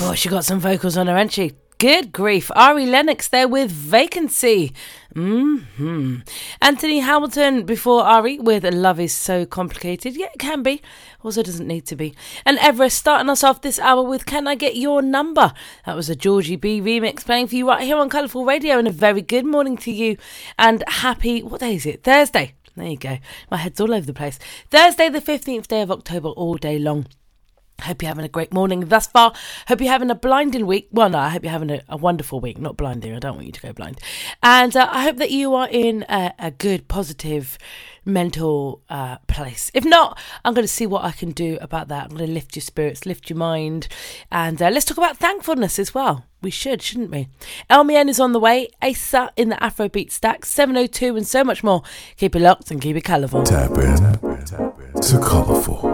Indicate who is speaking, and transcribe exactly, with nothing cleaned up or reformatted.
Speaker 1: Oh, she got some vocals on her, hasn't she? Good grief. Ari Lennox there with Vacancy. Mm-hmm. Anthony Hamilton before Ari with Love Is So Complicated. Yeah, it can be. Also doesn't need to be. And Everest starting us off this hour with Can I Get Your Number? That was a Georgie B remix playing for you right here on Colourful Radio. And a very good morning to you. And happy, what day is it? Thursday. There you go. My head's all over the place. Thursday the fifteenth day of October all day long. Hope you're having a great morning thus far. Hope you're having a blinding week. Well, no, I hope you're having a, a wonderful week. Not blinding. I don't want you to go blind. And uh, I hope that you are in a, a good, positive, mental uh, place. If not, I'm going to see what I can do about that. I'm going to lift your spirits, lift your mind. And uh, let's talk about thankfulness as well. We should, shouldn't we? Elmian is on the way. Asa in the Afrobeat stack. seven oh two and so much more. Keep it locked and keep it colourful.
Speaker 2: Tap in to Colourful.